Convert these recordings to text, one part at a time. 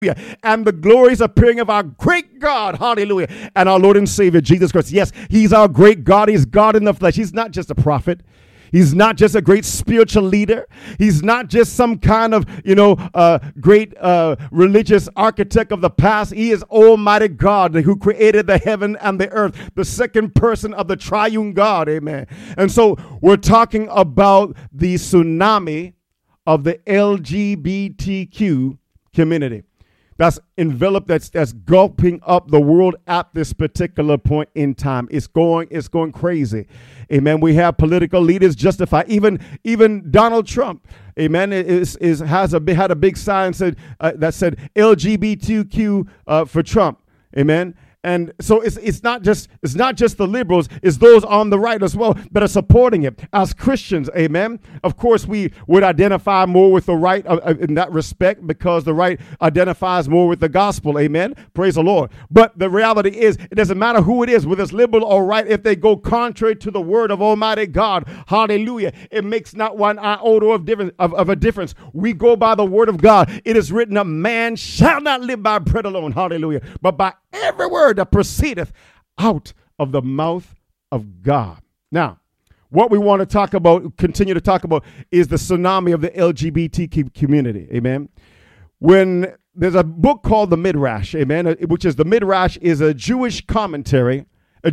And the glorious appearing of our great God, hallelujah, and our Lord and Savior, Jesus Christ. Yes, he's our great God. He's God in the flesh. He's not just a prophet. He's not just a great spiritual leader. He's not just some kind of, great religious architect of the past. He is Almighty God who created the heaven and the earth, the second person of the triune God. Amen. And so we're talking about the tsunami of the LGBTQ community. That's enveloped, that's gulping up the world at this particular point in time. It's going crazy. Amen. We have political leaders justify, even Donald Trump, amen, had a big sign that said LGBTQ for Trump. Amen. And so it's not just the liberals, it's those on the right as well that are supporting it. As Christians, amen, of course we would identify more with the right in that respect, because the right identifies more with the gospel, amen, praise the Lord. But the reality is, it doesn't matter who it is, whether it's liberal or right, if they go contrary to the word of Almighty God, hallelujah, it makes not one iota of a difference. We go by the word of God. It is written, a man shall not live by bread alone, hallelujah, but by every word that proceedeth out of the mouth of God. Now, what we want to continue to talk about, is the tsunami of the LGBT community. Amen. When there's a book called the Midrash, amen, which is the Midrash is a Jewish commentary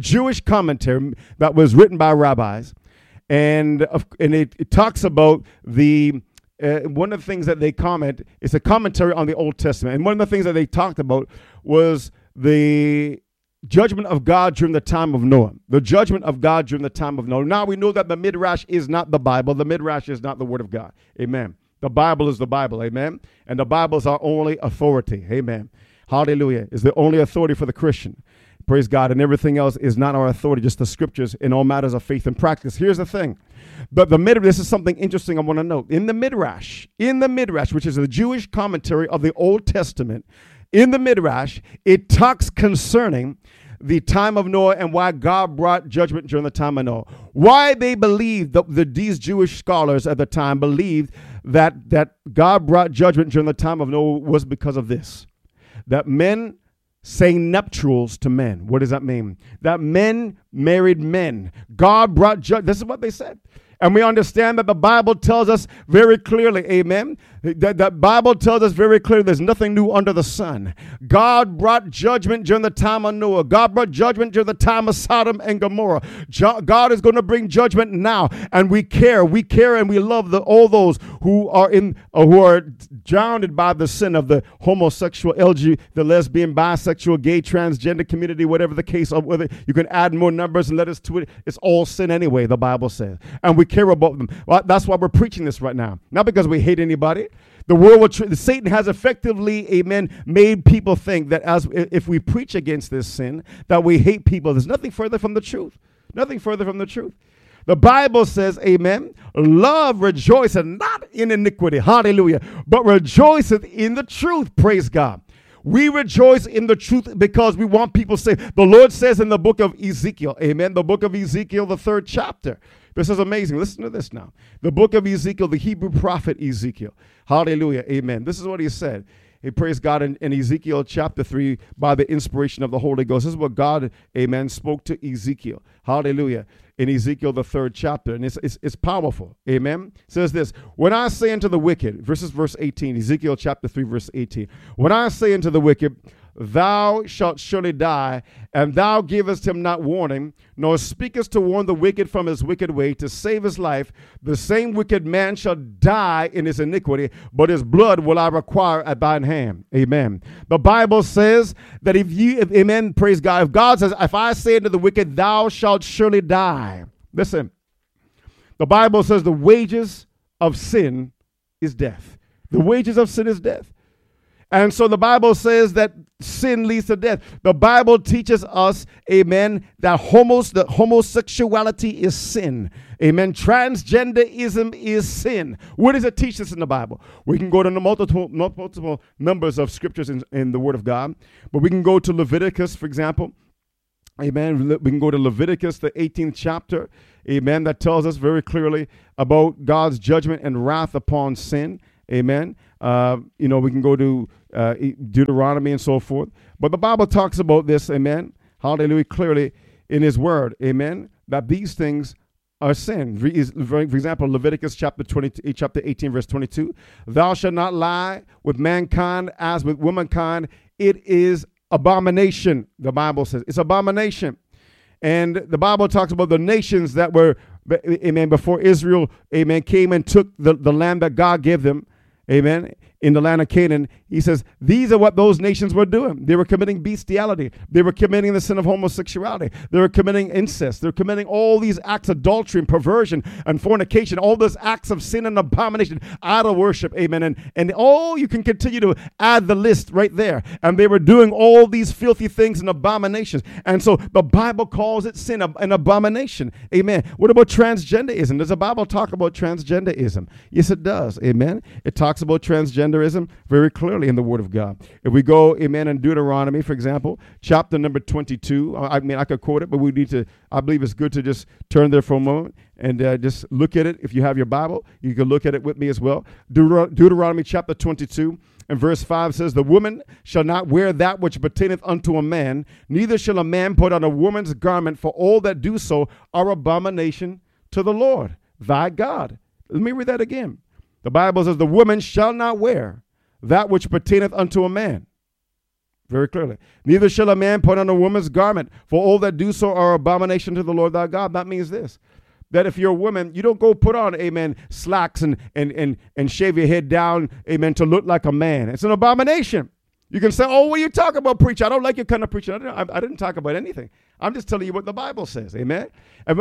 that was written by rabbis, and it talks about the one of the things that they comment, it's a commentary on the Old Testament, and one of the things that they talked about was the judgment of God during the time of Noah. The judgment of God during the time of Noah. Now we know that the Midrash is not the Bible. The Midrash is not the word of God. Amen. The Bible is the Bible. Amen. And the Bible is our only authority. Amen. Hallelujah. Is the only authority for the Christian. Praise God. And everything else is not our authority, just the scriptures in all matters of faith and practice. Here's the thing. But this is something interesting I want to note. In the Midrash, which is a Jewish commentary of the Old Testament, in the Midrash, it talks concerning the time of Noah and why God brought judgment during the time of Noah. Why they believed, these Jewish scholars at the time believed that God brought judgment during the time of Noah was because of this. That men sang nuptials to men. What does that mean? That men married men. God brought judgment. This is what they said. And we understand that the Bible tells us very clearly, amen, that the Bible tells us very clearly there's nothing new under the sun. God brought judgment during the time of Noah. God brought judgment during the time of Sodom and Gomorrah. God is going to bring judgment now, and we care and we love all those who are drowned by the sin of the homosexual, the lesbian, bisexual, gay, transgender community, whatever the case, or whether you can add more numbers and letters to it. It's all sin anyway, the Bible says. And we care about them. Well, that's why we're preaching this right now. Not because we hate anybody. The world Satan has effectively, amen, made people think that if we preach against this sin, that we hate people. There's nothing further from the truth. Nothing further from the truth. The Bible says, amen, love rejoiceth not in iniquity, hallelujah, but rejoiceth in the truth, praise God. We rejoice in the truth because we want people to say, the Lord says in the book of Ezekiel, amen, the book of Ezekiel, the 3rd chapter. This is amazing. Listen to this now. The book of Ezekiel, the Hebrew prophet Ezekiel. Hallelujah. Amen. This is what he said. He praised God in Ezekiel chapter 3 by the inspiration of the Holy Ghost. This is what God, amen, spoke to Ezekiel. Hallelujah. In Ezekiel, the 3rd chapter. And it's powerful. Amen. It says this, when I say unto the wicked, verse 18, Ezekiel chapter 3, verse 18. When I say unto the wicked, thou shalt surely die, and thou givest him not warning, nor speakest to warn the wicked from his wicked way, to save his life, the same wicked man shall die in his iniquity, but his blood will I require at thine hand. Amen. The Bible says that amen, praise God, if God says, if I say unto the wicked, thou shalt surely die. Listen, the Bible says the wages of sin is death. The wages of sin is death. And so the Bible says that sin leads to death. The Bible teaches us, amen, that homosexuality is sin. Amen. Transgenderism is sin. Where does it teach us in the Bible? We can go to the multiple numbers of scriptures in the Word of God. But we can go to Leviticus, for example. Amen. We can go to Leviticus, the 18th chapter. Amen. That tells us very clearly about God's judgment and wrath upon sin. Amen. We can go to Deuteronomy and so forth. But the Bible talks about this, amen, hallelujah, clearly in his word, amen, that these things are sin. For example, Leviticus chapter 18, verse 22, thou shalt not lie with mankind as with womankind. It is abomination, the Bible says. It's abomination. And the Bible talks about the nations that were, amen, before Israel, amen, came and took the land that God gave them, amen, in the land of Canaan. He says, these are what those nations were doing. They were committing bestiality. They were committing the sin of homosexuality. They were committing incest. They were committing all these acts of adultery and perversion and fornication, all those acts of sin and abomination, idol worship, amen. And all, you can continue to add the list right there. And they were doing all these filthy things and abominations. And so the Bible calls it sin, an abomination, amen. What about transgenderism? Does the Bible talk about transgenderism? Yes, it does, amen. It talks about transgenderism very clearly in the Word of God. If we go, amen, in Deuteronomy, for example, chapter number 22, I could quote it, but I believe it's good to just turn there for a moment and just look at it. If you have your Bible, you can look at it with me as well. Deuteronomy chapter 22 and verse 5 says, the woman shall not wear that which pertaineth unto a man, neither shall a man put on a woman's garment, for all that do so are abomination to the Lord thy God. Let me read that again. The Bible says the woman shall not wear that which pertaineth unto a man. Very clearly. Neither shall a man put on a woman's garment, for all that do so are abomination to the Lord thy God. That means this, that if you're a woman, you don't go put on, amen, slacks and shave your head down, amen, to look like a man. It's an abomination. You can say, oh, what are you talking about, preacher? I don't like your kind of preaching. I didn't talk about anything. I'm just telling you what the Bible says, amen?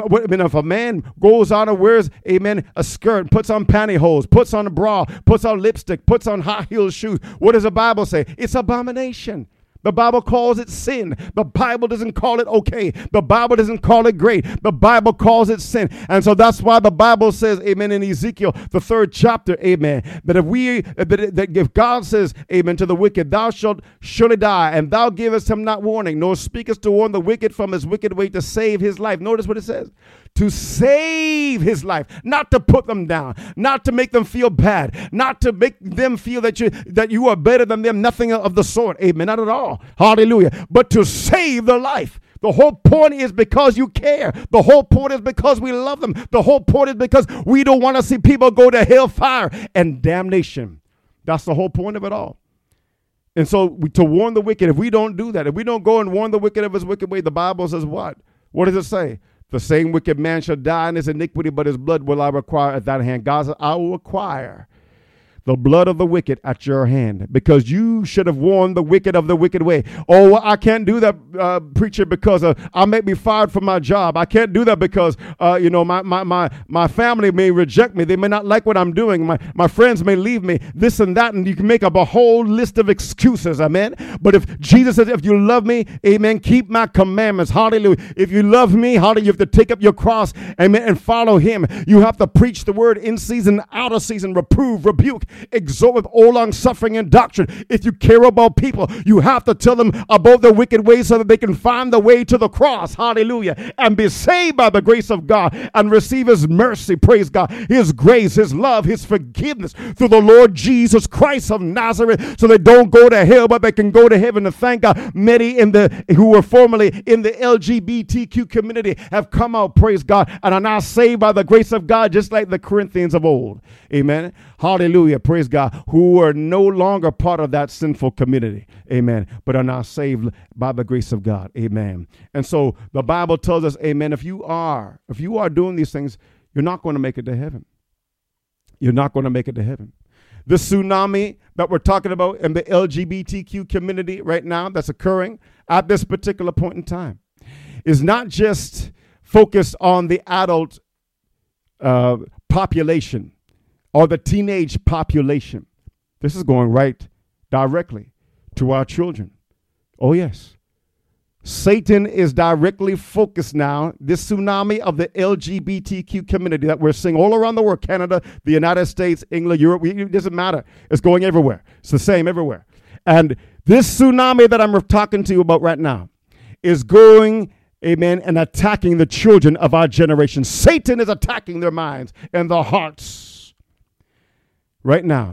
If a man goes on and wears, amen, a skirt, puts on pantyhose, puts on a bra, puts on lipstick, puts on high-heeled shoes, what does the Bible say? It's abomination. The Bible calls it sin. The Bible doesn't call it okay. The Bible doesn't call it great. The Bible calls it sin. And so that's why the Bible says, amen, in Ezekiel, the 3rd chapter, amen, that if God says, amen, to the wicked, thou shalt surely die, and thou givest him not warning, nor speakest to warn the wicked from his wicked way to save his life. Notice what it says. To save his life, not to put them down, not to make them feel bad, not to make them feel that you are better than them, nothing of the sort, amen, not at all, hallelujah, but to save their life. The whole point is because you care. The whole point is because we love them. The whole point is because we don't want to see people go to hellfire and damnation. That's the whole point of it all. And so to warn the wicked, if we don't do that, if we don't go and warn the wicked of his wicked way, the Bible says what? What does it say? The same wicked man shall die in his iniquity, but his blood will I require at that hand. God said, I will require the blood of the wicked at your hand, because you should have warned the wicked of the wicked way. Oh, well, I can't do that, preacher, because I may be fired from my job. I can't do that because, my family may reject me. They may not like what I'm doing. My friends may leave me, this and that, and you can make up a whole list of excuses, amen? But if Jesus says, if you love me, amen, keep my commandments, hallelujah. If you love me, hallelujah, you have to take up your cross, amen, and follow him. You have to preach the word in season, out of season, reprove, rebuke, exhort with all long suffering and doctrine. If you care about people, you have to tell them about their wicked ways so that they can find the way to the cross, hallelujah, and be saved by the grace of God and receive his mercy, praise God, his grace, his love, his forgiveness through the Lord Jesus Christ of Nazareth, so they don't go to hell, but they can go to heaven. And thank God, many who were formerly in the LGBTQ community have come out, praise God, and are now saved by the grace of God, just like the Corinthians of old, amen, hallelujah, praise God, who are no longer part of that sinful community, amen, but are now saved by the grace of God, amen. And so the Bible tells us, amen, if you are doing these things, you're not going to make it to heaven. You're not going to make it to heaven. The tsunami that we're talking about in the LGBTQ community right now that's occurring at this particular point in time is not just focused on the adult population or the teenage population. This is going right directly to our children. Oh, yes. Satan is directly focused now, this tsunami of the LGBTQ community that we're seeing all around the world, Canada, the United States, England, Europe, it doesn't matter. It's going everywhere. It's the same everywhere. And this tsunami that I'm talking to you about right now is going, amen, and attacking the children of our generation. Satan is attacking their minds and their hearts right now.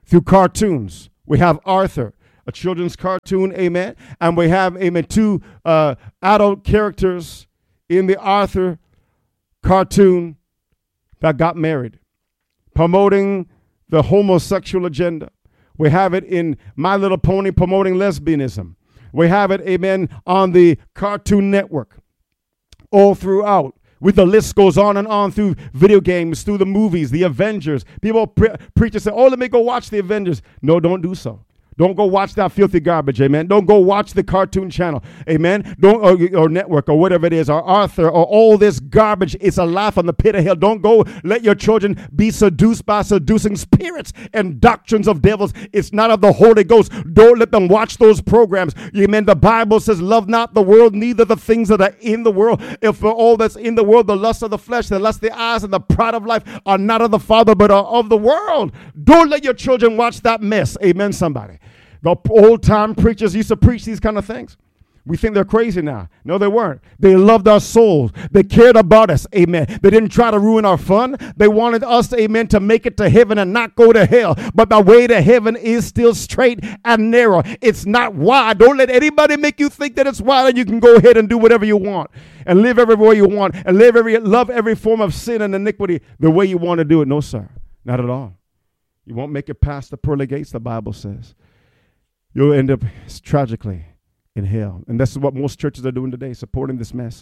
through cartoons. We have Arthur, a children's cartoon, amen. And we have, amen, two adult characters in the Arthur cartoon that got married, promoting the homosexual agenda. We have it in My Little Pony promoting lesbianism. We have it, amen, on the Cartoon Network. All throughout. The list goes on and on through video games, through the movies, the Avengers. People, preachers say, oh, let me go watch the Avengers. No, don't do so. Don't go watch that filthy garbage, amen. Don't go watch the Cartoon Channel, amen. Don't or network or whatever it is, or Arthur, or all this garbage. It's a laugh on the pit of hell. Don't go let your children be seduced by seducing spirits and doctrines of devils. It's not of the Holy Ghost. Don't let them watch those programs, amen. The Bible says, love not the world, neither the things that are in the world. If for all that's in the world, the lust of the flesh, the lust of the eyes, and the pride of life are not of the Father, but are of the world. Don't let your children watch that mess, amen, somebody. The old-time preachers used to preach these kind of things. We think they're crazy now. No, they weren't. They loved our souls. They cared about us, amen. They didn't try to ruin our fun. They wanted us, amen, to make it to heaven and not go to hell. But the way to heaven is still straight and narrow. It's not wide. Don't let anybody make you think that it's wide and you can go ahead and do whatever you want and live everywhere you want and love every form of sin and iniquity the way you want to do it. No, sir. Not at all. You won't make it past the pearly gates, the Bible says. You'll end up tragically in hell. And that's what most churches are doing today, supporting this mess.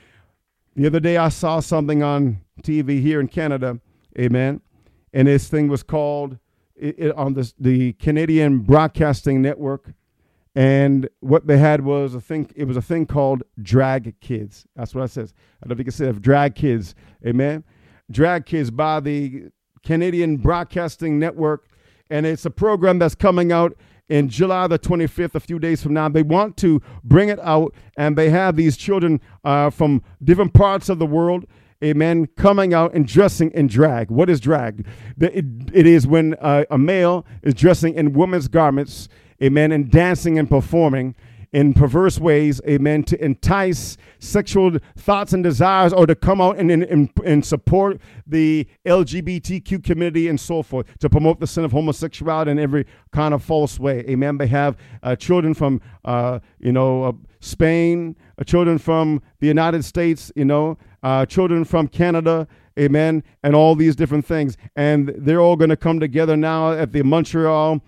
The other day I saw something on TV here in Canada, amen, and this thing was called, on the Canadian Broadcasting Network, and what they had was a thing called Drag Kids. That's what it says. I don't think it says Drag Kids, amen. Drag Kids by the Canadian Broadcasting Network, and it's a program that's coming out in July the 25th, a few days from now. They want to bring it out, and they have these children from different parts of the world, amen, coming out and dressing in drag. What is drag? It is when a male is dressing in women's garments, amen, and dancing and performing in perverse ways, amen, to entice sexual thoughts and desires, or to come out and support the LGBTQ community and so forth, to promote the sin of homosexuality in every kind of false way, amen. They have children from, Spain, children from the United States, children from Canada, amen, and all these different things. And they're all going to come together now at the Montreal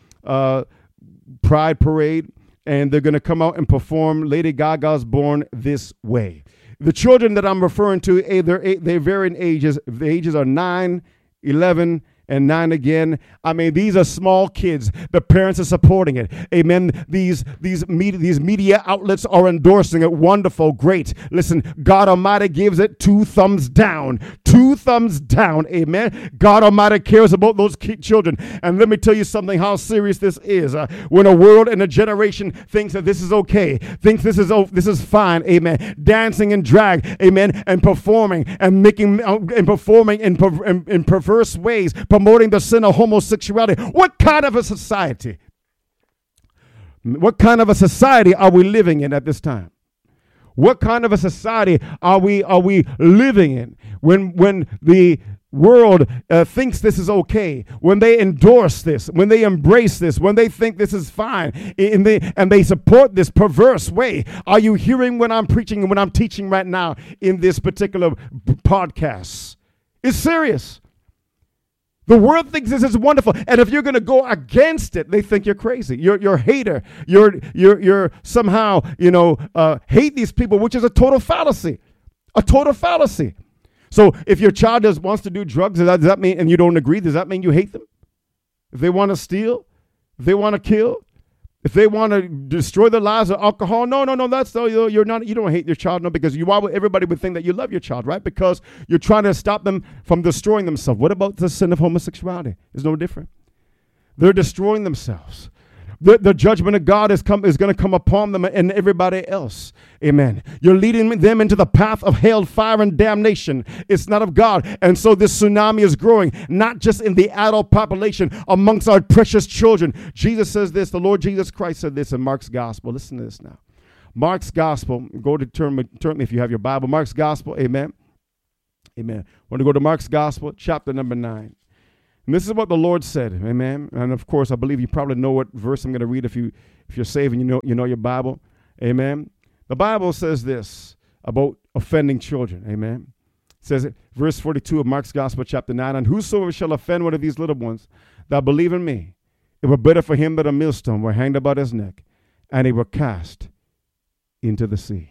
Pride Parade, and they're going to come out and perform Lady Gaga's Born This Way. The children that I'm referring to, they vary in ages. The ages are 9, 11, and 9 again. I mean, these are small kids. The parents are supporting it. Amen. These media outlets are endorsing it. Wonderful. Great. Listen, God Almighty gives it 2 thumbs down. 2 thumbs down. Amen. God Almighty cares about those children. And let me tell you something, how serious this is. When a world and a generation thinks that this is okay, thinks this is fine. Amen. Dancing in drag. Amen. And performing and performing in perverse ways, promoting the sin of homosexuality. What kind of a society? What kind of a society are we living in at this time? What kind of a society are we living in when the world thinks this is okay, when they endorse this, when they embrace this, when they think this is fine, and they support this perverse way? Are you hearing when I'm preaching and when I'm teaching right now in this particular podcast? It's serious. The world thinks this is wonderful, and if you're going to go against it, they think you're crazy. You're a hater. You're somehow hate these people, which is a total fallacy. A total fallacy. So if your child wants to do drugs, does that mean, and you don't agree, does that mean you hate them? If they want to steal, if they want to kill, if they want to destroy their lives with alcohol, no, that's you don't hate your child, no, because everybody would think that you love your child, right? Because you're trying to stop them from destroying themselves. What about the sin of homosexuality? It's no different. They're destroying themselves. The judgment of God is going to come upon them and everybody else. Amen. You're leading them into the path of hell, fire, and damnation. It's not of God. And so this tsunami is growing, not just in the adult population, amongst our precious children. Jesus says this, the Lord Jesus Christ said this in Mark's Gospel. Listen to this now. Mark's Gospel, go to turn me if you have your Bible. Mark's Gospel, amen. Amen. I want to go to Mark's Gospel, chapter number 9. And this is what the Lord said, amen. And of course, I believe you probably know what verse I'm going to read if you're saved and you know your Bible, amen. The Bible says this about offending children, amen. It says it, verse 42 of Mark's Gospel, chapter 9, and whosoever shall offend one of these little ones that believe in me, it were better for him that a millstone were hanged about his neck, and he were cast into the sea.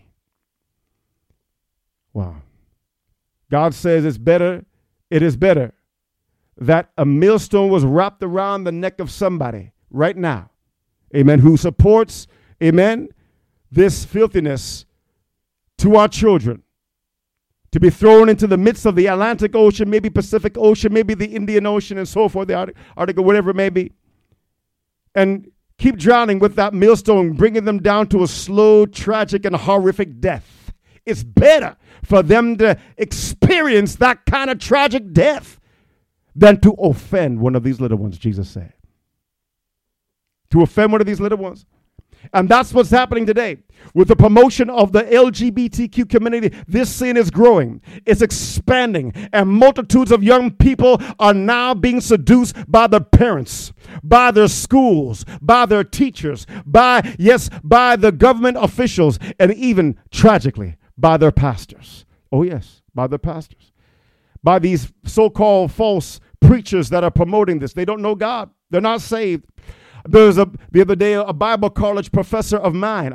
Wow. God says it is better that a millstone was wrapped around the neck of somebody right now, amen, who supports, amen, this filthiness to our children, to be thrown into the midst of the Atlantic Ocean, maybe Pacific Ocean, maybe the Indian Ocean and so forth, the Arctic, whatever it may be, and keep drowning with that millstone, bringing them down to a slow, tragic, and horrific death. It's better for them to experience that kind of tragic death than to offend one of these little ones, Jesus said. To offend one of these little ones. And that's what's happening today. With the promotion of the LGBTQ community, this sin is growing. It's expanding. And multitudes of young people are now being seduced by their parents, by their schools, by their teachers, by the government officials, and even, tragically, by their pastors. Oh, yes, by their pastors. By these so-called false preachers that are promoting this. They don't know God. They're not saved. There's the other day, a Bible college professor of mine,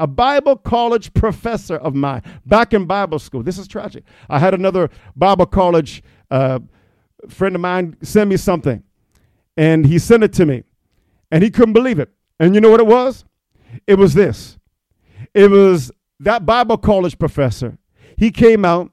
back in Bible school. This is tragic. I had another Bible college friend of mine send me something, and he sent it to me, and he couldn't believe it. And you know what it was? It was this. It was that Bible college professor. He came out,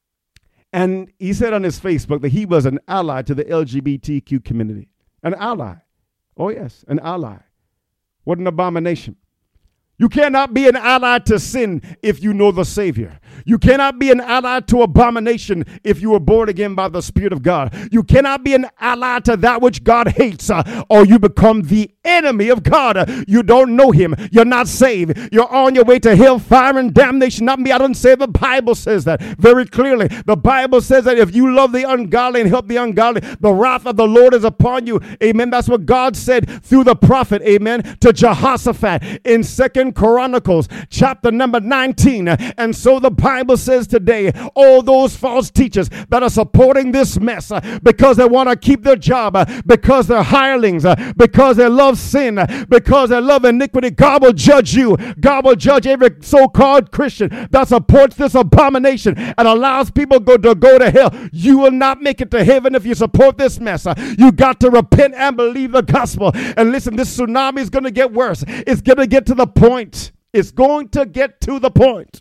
and he said on his Facebook that he was an ally to the LGBTQ community. An ally. Oh, yes, an ally. What an abomination. You cannot be an ally to sin if you know the Savior. You cannot be an ally to abomination if you were born again by the Spirit of God. You cannot be an ally to that which God hates, or you become the enemy of God. You don't know him. You're not saved. You're on your way to hell, fire, and damnation. Not me. I don't say the Bible says that very clearly. The Bible says that if you love the ungodly and help the ungodly, the wrath of the Lord is upon you. Amen. That's what God said through the prophet, amen, to Jehoshaphat in 2 Chronicles chapter number 19. And so the Bible says today, all those false teachers that are supporting this mess because they want to keep their job, because they're hirelings, because they love sin, because they love iniquity, God will judge you. God will judge every so-called Christian that supports this abomination and allows people to go to hell. You will not make it to heaven if you support this mess. You got to repent and believe the gospel. And listen, this tsunami is going to get worse. It's going to get to the point. It's going to get to the point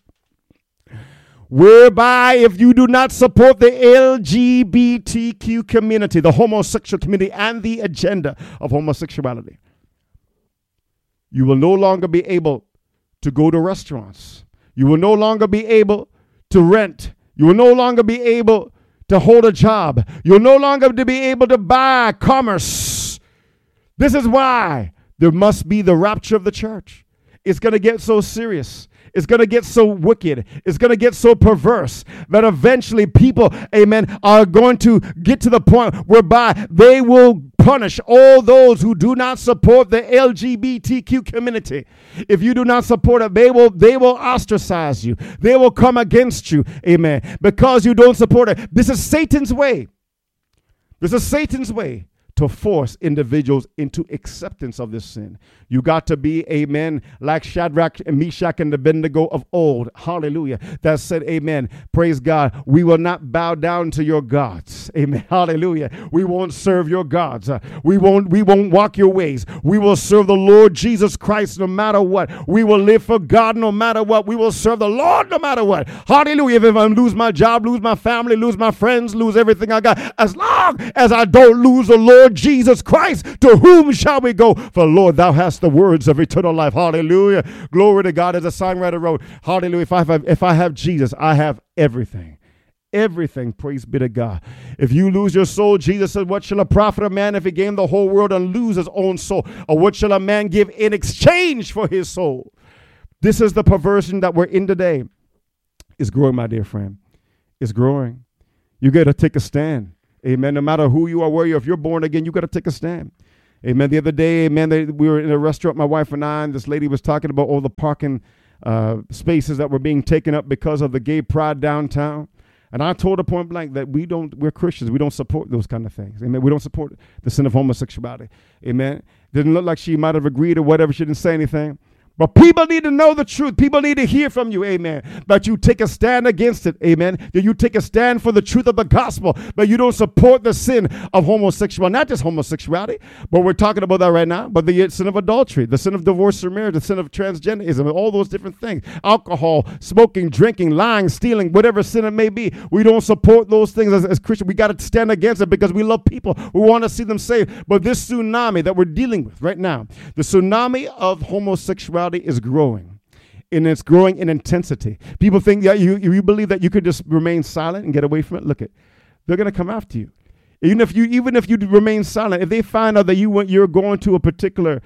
whereby if you do not support the LGBTQ community, the homosexual community, and the agenda of homosexuality, you will no longer be able to go to restaurants. You will no longer be able to rent. You will no longer be able to hold a job. You'll no longer be able to buy commerce. This is why there must be the rapture of the church. It's going to get so serious. It's going to get so wicked. It's going to get so perverse that eventually people, amen, are going to get to the point whereby they will punish all those who do not support the LGBTQ community. If you do not support it, they will ostracize you. They will come against you, amen, because you don't support it. This is Satan's way. This is Satan's way to force individuals into acceptance of this sin. You got to be, amen, like Shadrach and Meshach and Abednego of old. Hallelujah. That said, amen, praise God. We will not bow down to your gods. Amen. Hallelujah. We won't serve your gods. We won't walk your ways. We will serve the Lord Jesus Christ no matter what. We will live for God no matter what. We will serve the Lord no matter what. Hallelujah. If I lose my job, lose my family, lose my friends, lose everything I got, as long as I don't lose the Lord Jesus Christ, to whom shall we go? For Lord, thou hast the words of eternal life. Hallelujah. Glory to God. As a songwriter wrote, hallelujah, if I have Jesus, I have everything. Everything, praise be to God. If you lose your soul, Jesus said, what shall a profit a man if he gain the whole world and lose his own soul? Or what shall a man give in exchange for his soul? This is the perversion that we're in today. It's growing, my dear friend. It's growing. You got to take a stand. Amen. No matter who you are, where you are, if you're born again, you got to take a stand. Amen. The other day, amen, we were in a restaurant, my wife and I, and this lady was talking about all the parking spaces that were being taken up because of the gay pride downtown. And I told her point blank that we're Christians. We don't support those kind of things. Amen. We don't support the sin of homosexuality. Amen. Didn't look like she might have agreed or whatever. She didn't say anything. But people need to know the truth. People need to hear from you, amen, that you take a stand against it, amen, that you take a stand for the truth of the gospel, but you don't support the sin of homosexuality, not just homosexuality, but we're talking about that right now, but the sin of adultery, the sin of divorce or marriage, the sin of transgenderism, all those different things, alcohol, smoking, drinking, lying, stealing, whatever sin it may be. We don't support those things as Christians. We got to stand against it because we love people. We want to see them saved. But this tsunami that we're dealing with right now, the tsunami of homosexuality is growing, and it's growing in intensity. People think that you believe that you could just remain silent and get away from it. Look, they're going to come after you. Even if you remain silent, if they find out that you're going to a particular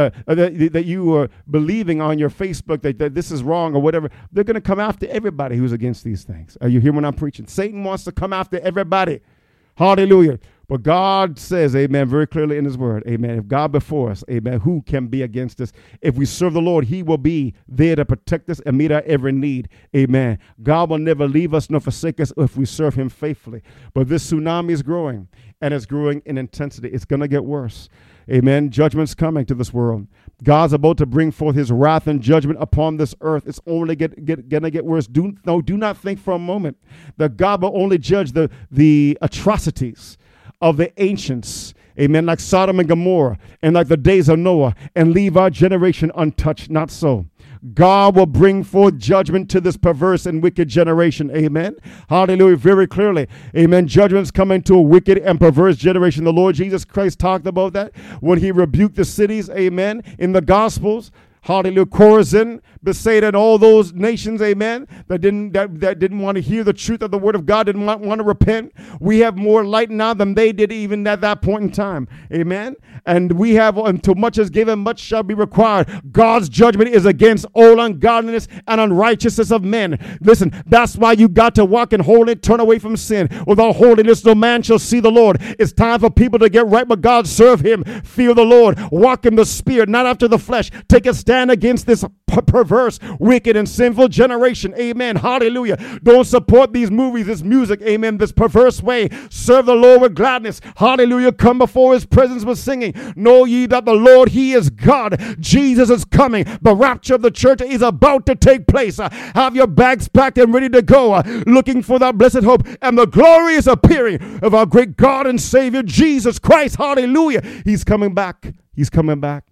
that you are believing on your Facebook that this is wrong or whatever, they're going to come after everybody who's against these things. Are you hearing what I'm preaching? Satan wants to come after everybody. Hallelujah. But God says, amen, very clearly in his word, amen, if God before us, amen, who can be against us? If we serve the Lord, he will be there to protect us and meet our every need, amen. God will never leave us nor forsake us if we serve him faithfully. But this tsunami is growing, and it's growing in intensity. It's going to get worse, amen. Judgment's coming to this world. God's about to bring forth his wrath and judgment upon this earth. It's only going to get worse. Do not think for a moment that God will only judge the atrocities of the ancients, amen, like Sodom and Gomorrah and like the days of Noah, and leave our generation untouched. Not so. God will bring forth judgment to this perverse and wicked generation. Amen. Hallelujah. Very clearly. Amen. Judgment's coming to a wicked and perverse generation. The Lord Jesus Christ talked about that when he rebuked the cities. Amen. In the Gospels. Hallelujah. Chorazin, Bethsaida, and all those nations, amen, that didn't want to hear the truth of the word of God, didn't want to repent. We have more light now than they did even at that point in time. Amen. And we have, until much is given, much shall be required. God's judgment is against all ungodliness and unrighteousness of men. Listen, that's why you got to walk in holiness, turn away from sin. Without holiness, no man shall see the Lord. It's time for people to get right with God, serve him, fear the Lord, walk in the spirit, not after the flesh. Take a stand against this perverse, wicked, and sinful generation. Amen. Hallelujah. Don't support these movies, this music. Amen. This perverse way. Serve the Lord with gladness. Hallelujah. Come before his presence with singing. Know ye that the Lord, he is God. Jesus is coming. The rapture of the church is about to take place. Have your bags packed and ready to go. Looking for that blessed hope and the glorious appearing of our great God and Savior, Jesus Christ. Hallelujah. He's coming back. He's coming back.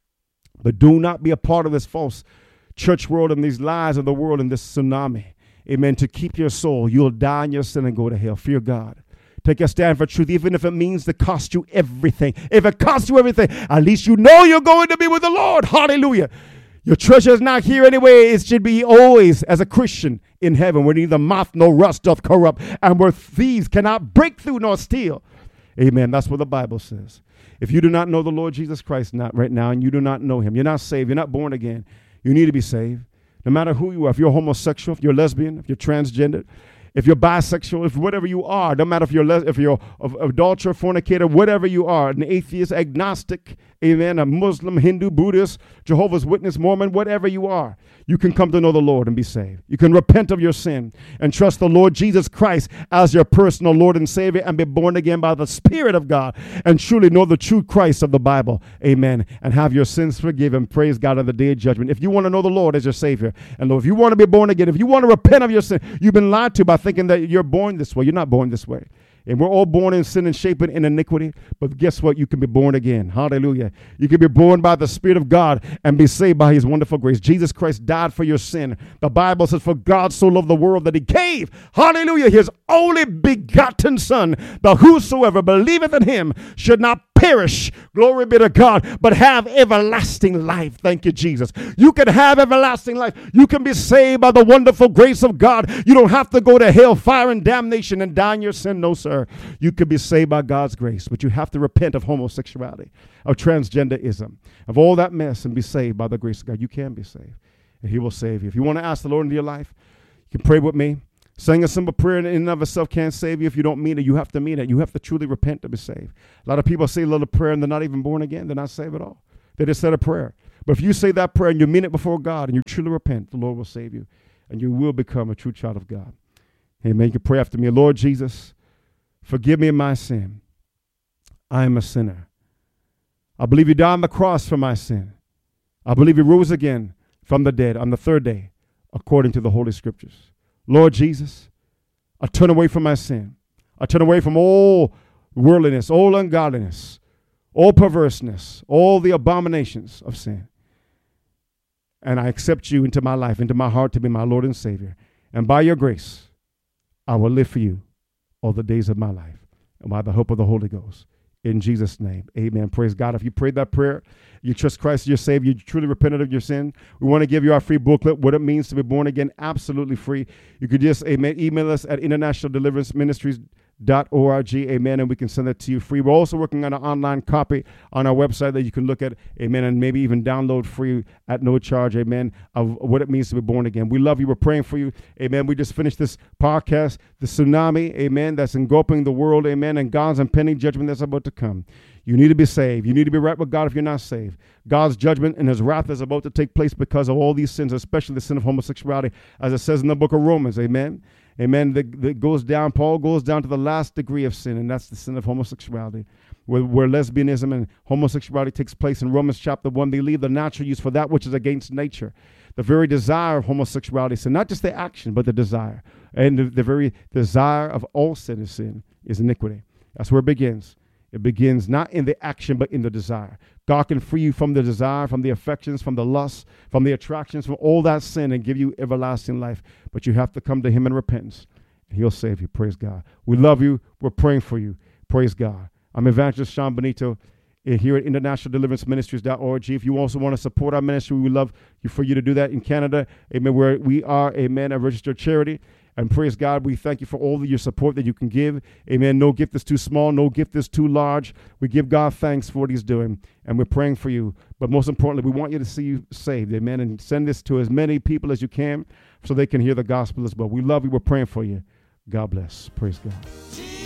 But do not be a part of this false church world and these lies of the world and this tsunami. Amen. To keep your soul, you'll die in your sin and go to hell. Fear God. Take a stand for truth, even if it means to cost you everything. If it costs you everything, at least you know you're going to be with the Lord. Hallelujah. Your treasure is not here anyway. It should be always, as a Christian, in heaven, where neither moth nor rust doth corrupt, and where thieves cannot break through nor steal. Amen. That's what the Bible says. If you do not know the Lord Jesus Christ right now, and you do not know him, you're not saved, you're not born again, you need to be saved. No matter who you are, if you're homosexual, if you're lesbian, if you're transgender, if you're bisexual, if whatever you are, no matter if you're adulterer, fornicator, whatever you are, an atheist, agnostic, amen, a Muslim, Hindu, Buddhist, Jehovah's Witness, Mormon, whatever you are, you can come to know the Lord and be saved. You can repent of your sin and trust the Lord Jesus Christ as your personal Lord and Savior and be born again by the Spirit of God and truly know the true Christ of the Bible. Amen. And have your sins forgiven. Praise God on the day of judgment. If you want to know the Lord as your Savior, and Lord, if you want to be born again, if you want to repent of your sin, you've been lied to by thinking that you're born this way. You're not born this way. And we're all born in sin and shapen in iniquity. But guess what? You can be born again. Hallelujah. You can be born by the Spirit of God and be saved by his wonderful grace. Jesus Christ died for your sin. The Bible says, for God so loved the world that he gave, hallelujah, his only begotten Son, that whosoever believeth in him should not perish, glory be to God, but have everlasting life. Thank you, Jesus. You can have everlasting life. You can be saved by the wonderful grace of God. You don't have to go to hell, fire, and damnation and die in your sin. No, sir. You can be saved by God's grace, but you have to repent of homosexuality, of transgenderism, of all that mess, and be saved by the grace of God. You can be saved, and he will save you. If you want to ask the Lord into your life, you can pray with me. Saying a simple prayer in and of itself can't save you if you don't mean it. You have to mean it. You have to truly repent to be saved. A lot of people say a little prayer and they're not even born again. They're not saved at all. They just said a prayer. But if you say that prayer and you mean it before God and you truly repent, the Lord will save you and you will become a true child of God. Amen. You can pray after me. Lord Jesus, forgive me of my sin. I am a sinner. I believe you died on the cross for my sin. I believe you rose again from the dead on the third day, according to the Holy Scriptures. Lord Jesus, I turn away from my sin. I turn away from all worldliness, all ungodliness, all perverseness, all the abominations of sin. And I accept you into my life, into my heart to be my Lord and Savior. And by your grace, I will live for you all the days of my life. And by the hope of the Holy Ghost. In Jesus' name, amen. Praise God. If you prayed that prayer, you trust Christ as your Savior, you truly repented of your sin, we want to give you our free booklet, What It Means to Be Born Again, absolutely free. You could just, amen, email us at internationaldeliveranceministries.org, amen, and we can send that to you free. We're also working on an online copy on our website that you can look at, amen, and maybe even download free at no charge, amen, of what it means to be born again. We love you. We're praying for you, amen. We just finished this podcast, the tsunami, amen, that's engulfing the world, amen, and God's impending judgment that's about to come. You need to be saved. You need to be right with God if you're not saved. God's judgment and his wrath is about to take place because of all these sins, especially the sin of homosexuality, as it says in the book of Romans, amen. Amen. That goes down, Paul goes down to the last degree of sin, and that's the sin of homosexuality, where lesbianism and homosexuality takes place. In Romans chapter 1, they leave the natural use for that which is against nature. The very desire of homosexuality is sin, not just the action, but the desire. And the very desire of all sin is iniquity. That's where it begins. It begins not in the action, but in the desire. God can free you from the desire, from the affections, from the lust, from the attractions, from all that sin and give you everlasting life. But you have to come to him in repentance. And he'll save you. Praise God. We love you. We're praying for you. Praise God. I'm Evangelist Sean Benito here at internationaldeliveranceministries.org. If you also want to support our ministry, we would love for you to do that in Canada. Amen. Where we are, amen, a registered charity. And praise God, we thank you for all of your support that you can give. Amen. No gift is too small. No gift is too large. We give God thanks for what he's doing. And we're praying for you. But most importantly, we want you to see you saved. Amen. And send this to as many people as you can so they can hear the gospel as well. We love you. We're praying for you. God bless. Praise God.